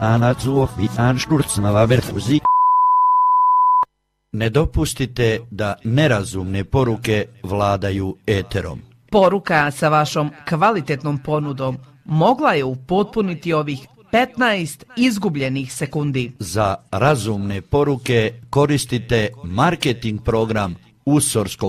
Ne dopustite da nerazumne poruke vladaju eterom. Poruka sa vašom kvalitetnom ponudom mogla je upotpuniti ovih 15 izgubljenih sekundi. Za razumne poruke koristite marketing program Usorskog